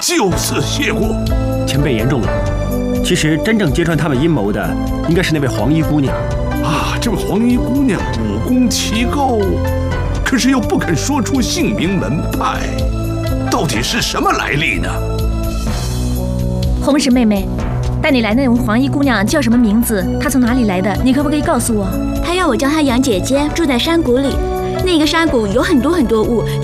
就此谢过。 前辈言重了，其实真正揭穿他们阴谋的，应该是那位黄衣姑娘。 啊，这位黄衣姑娘武功奇高，可是又不肯说出姓名门派，到底是什么来历呢？ 红石妹妹，带你来的那位黄衣姑娘叫什么名字？她从哪里来的？你可不可以告诉我？ 她要我叫她杨姐姐，住在山谷里，那个山谷有很多很多雾。